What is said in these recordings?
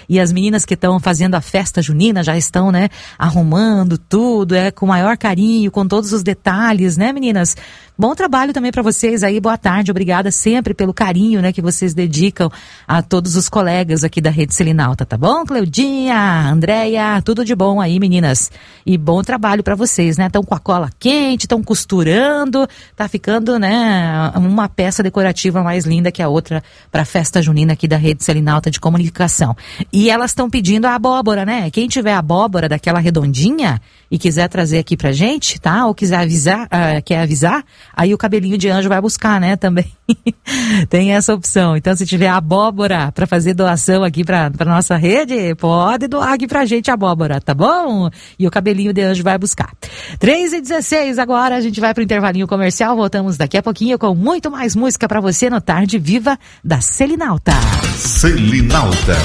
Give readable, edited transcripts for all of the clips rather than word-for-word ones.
E as meninas que estão fazendo a festa junina já estão, né, arrumando tudo, com o maior carinho, com todos os detalhes, né, meninas? Bom trabalho também para vocês aí, boa tarde, obrigada sempre pelo carinho, né, que vocês dedicam a todos os colegas aqui da Rede Selinalta, tá bom? Cleudinha, Andréia, tudo de bom aí, meninas. E bom trabalho para vocês, né? Estão com a cola quente, estão costurando, tá ficando, né, uma peça decorativa mais linda que a outra para a festa junina aqui da Rede Selinalta de Comunicação. E elas estão pedindo a abóbora, né? Quem tiver abóbora daquela redondinha e quiser trazer aqui pra gente, tá? Ou quiser avisar, quer avisar, aí o cabelinho de anjo vai buscar, né, também. Tem essa opção. Então, se tiver abóbora para fazer doação aqui pra nossa rede, pode doar aqui pra gente a abóbora, tá bom? E o cabelinho de anjo vai buscar. 3h16 agora, a gente vai pro intervalinho comercial, voltamos daqui a pouquinho com muito mais música pra você no Tarde Viva da Selinalta. Selinalta.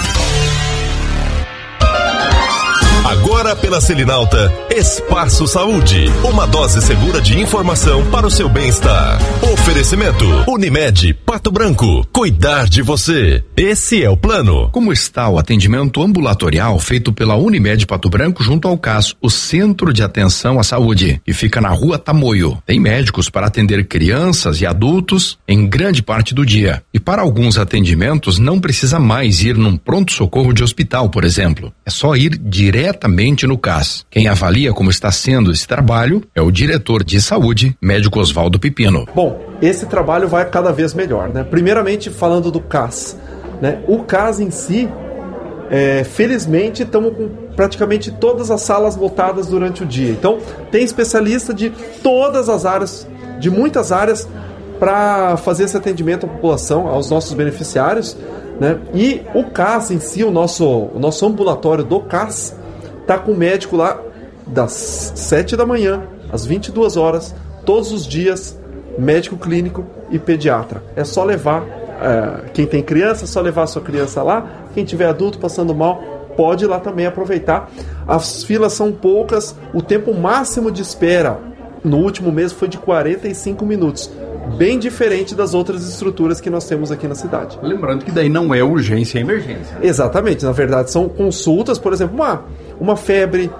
Agora pela Selinalta, Espaço Saúde. Uma dose segura de informação para o seu bem-estar. Oferecimento Unimed Pato Branco. Cuidar de você. Esse é o plano. Como está o atendimento ambulatorial feito pela Unimed Pato Branco junto ao CAS, o Centro de Atenção à Saúde, que fica na Rua Tamoio. Tem médicos para atender crianças e adultos em grande parte do dia. E para alguns atendimentos não precisa mais ir num pronto-socorro de hospital, por exemplo. É só ir diretamente no CAS. Quem avalia como está sendo esse trabalho é o diretor de saúde, médico Oswaldo Pipino. Bom, esse trabalho vai cada vez melhor, né? Primeiramente, falando do CAS, né? O CAS em si, felizmente, estamos com praticamente todas as salas lotadas durante o dia. Então, tem especialista de todas as áreas, de muitas áreas, para fazer esse atendimento à população, aos nossos beneficiários, né? E o CAS em si, o nosso ambulatório do CAS, tá com o médico lá das 7 da manhã às 22 horas, todos os dias, médico clínico e pediatra. É só levar, quem tem criança, é só levar a sua criança lá. Quem tiver adulto passando mal, pode ir lá também aproveitar. As filas são poucas, o tempo máximo de espera no último mês foi de 45 minutos. Bem diferente das outras estruturas que nós temos aqui na cidade. Lembrando que daí não é urgência, é emergência. Exatamente, na verdade são consultas, por exemplo, uma febre,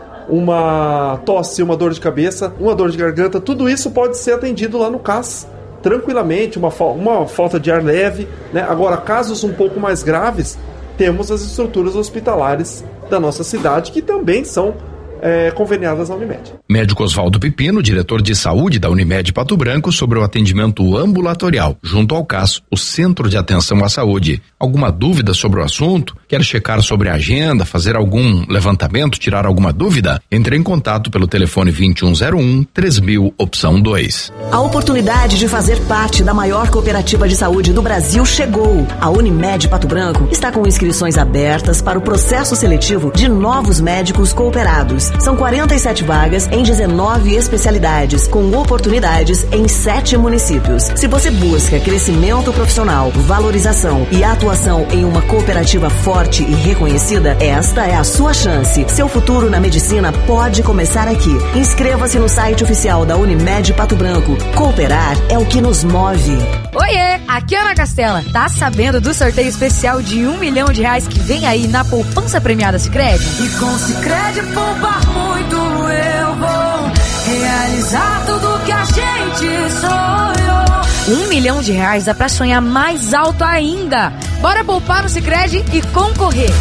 uma tosse, uma dor de cabeça, uma dor de garganta, tudo isso pode ser atendido lá no CAS tranquilamente, uma falta de ar leve, né? Agora, casos um pouco mais graves, temos as estruturas hospitalares da nossa cidade que também são conveniadas à Unimed. Médico Oswaldo Pipino, diretor de saúde da Unimed Pato Branco, sobre o atendimento ambulatorial junto ao CAS, o Centro de Atenção à Saúde. Alguma dúvida sobre o assunto? Quer checar sobre a agenda, fazer algum levantamento, tirar alguma dúvida? Entre em contato pelo telefone 2101-3000, opção 2. A oportunidade de fazer parte da maior cooperativa de saúde do Brasil chegou. A Unimed Pato Branco está com inscrições abertas para o processo seletivo de novos médicos cooperados. São 47 vagas em 19 especialidades, com oportunidades em 7 municípios. Se você busca crescimento profissional, valorização e atuação em uma cooperativa forte e reconhecida, esta é a sua chance. Seu futuro na medicina pode começar aqui. Inscreva-se no site oficial da Unimed Pato Branco. Cooperar é o que nos move. Oiê, aqui é Ana Castela. Tá sabendo do sorteio especial de R$1 milhão que vem aí na poupança premiada Sicredi? E com Sicredi poupar muito eu vou realizar tudo que a gente sonhou. R$1 milhão dá pra sonhar mais alto ainda. Bora poupar no Sicredi e concorrer.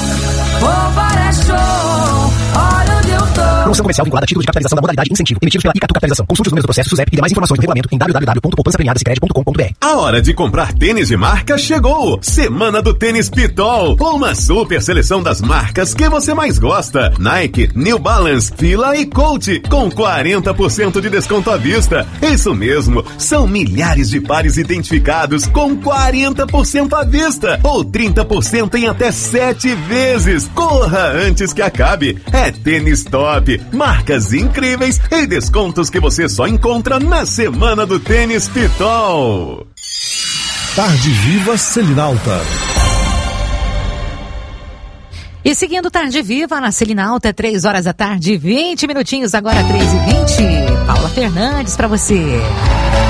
Poupar é show, olha onde eu tô. Promoção comercial vinculada a título de capitalização da modalidade incentivo, emitidos pela Icatu Capitalização. Consulte os números do processo, SUSEP e demais informações do regulamento em www.poupançapremiadasicredi.com.br. A hora de comprar tênis de marca chegou! Semana do Tênis Pitol. Uma super seleção das marcas que você mais gosta. Nike, New Balance, Fila e Coach, com 40% de desconto à vista. Isso mesmo, são milhares de pares identificados com 40% à vista. Ou 30% em até 7 vezes. Corra antes que acabe. É tênis top, marcas incríveis e descontos que você só encontra na Semana do Tênis Pitol. Tarde Viva Selinalta. E seguindo Tarde Viva na Selinalta, 3 horas da tarde, 20 minutinhos, agora 3h20. Paula Fernandes pra você.